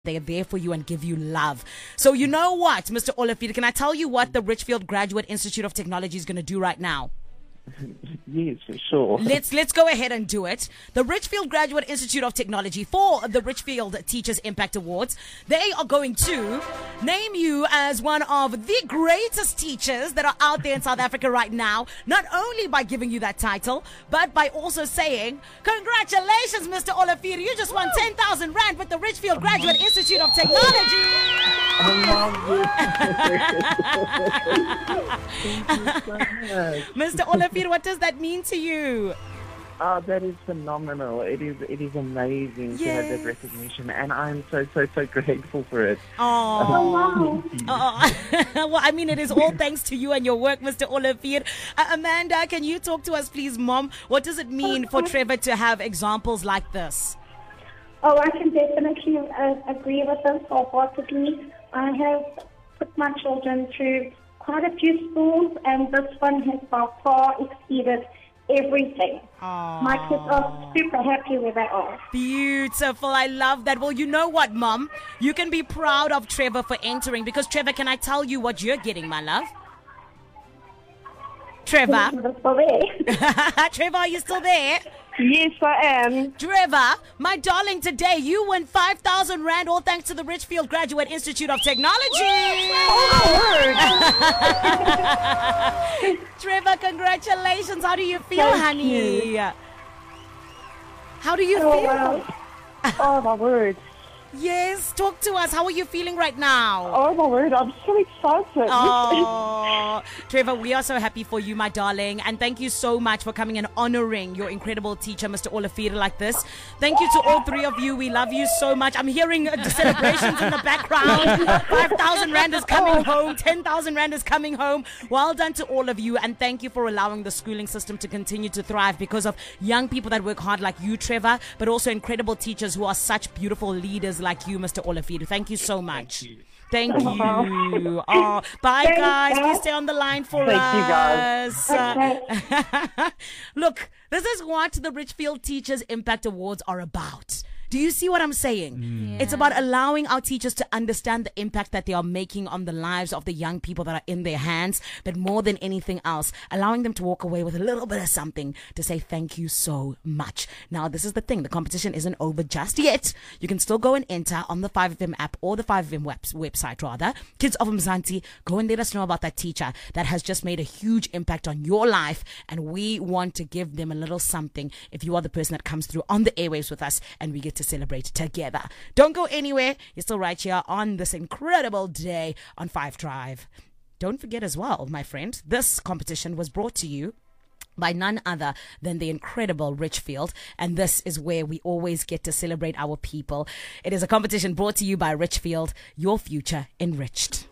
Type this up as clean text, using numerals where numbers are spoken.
They are there for you and give you love. So you know what, Mr. Olafide, can I tell you what the Richfield Graduate Institute of Technology is going to do right now? Yes, sure. Let's go ahead and do it. The Richfield Graduate Institute of Technology, for the Richfield Teachers Impact Awards, they are going to name you as one of the greatest teachers that are out there in South Africa right now, not only by giving you that title, but by also saying, congratulations, Mr. Olafide, you just won 10,000 Rand with the Richfield Graduate Institute of Technology. Mr. Olafide, what does that mean to you? That is phenomenal. It is amazing to have that recognition, and I'm so grateful for it. Oh, wow. Well, I mean, it is all thanks to you and your work, Mr. Olafide. Amanda, can you talk to us, please, Mom? What does it mean for Trevor to have examples like this? Oh, I can definitely agree with them wholeheartedly. I have put my children through quite a few schools, and this one has by far exceeded everything. Aww. My kids are super happy where they are. Beautiful. I love that. Well, you know what, Mom? You can be proud of Trevor for entering, because, Trevor, can I tell you what you're getting, my love? Trevor? Trevor, are you still there? Yes, I am. Trevor, my darling, today you win 5,000 Rand, all thanks to the Richfield Graduate Institute of Technology. Oh, Trevor, congratulations. How do you feel, honey? How do you feel? Wow. Oh, my word. Yes, talk to us. How are you feeling right now? Oh, my word. I'm so excited. Oh, Trevor, we are so happy for you, my darling. And thank you so much for coming and honoring your incredible teacher, Mr. Olafide, like this. Thank you to all three of you. We love you so much. I'm hearing the celebrations in the background. 5,000 Rand is coming home. 10,000 Rand is coming home. Well done to all of you. And thank you for allowing the schooling system to continue to thrive because of young people that work hard like you, Trevor, but also incredible teachers who are such beautiful leaders like you, Mr. Olafide. Thank you so much. Thank you. Oh, bye, guys. Please stay on the line for us. Okay. Look, this is what the Richfield Teachers Impact Awards are about. Do you see what I'm saying? Yeah. It's about allowing our teachers to understand the impact that they are making on the lives of the young people that are in their hands, but more than anything else, allowing them to walk away with a little bit of something to say thank you so much. Now, this is the thing. The competition isn't over just yet. You can still go and enter on the 5FM app or the 5FM website, rather. Kids of Mzansi, go and let us know about that teacher that has just made a huge impact on your life, and we want to give them a little something if you are the person that comes through on the airwaves with us and we get to celebrate together. Don't go anywhere. You're still right here on this incredible day on 5 Drive. Don't forget as well, my friend, this competition was brought to you by none other than the incredible Richfield, and this is where we always get to celebrate our people. It is a competition brought to you by Richfield, your future enriched.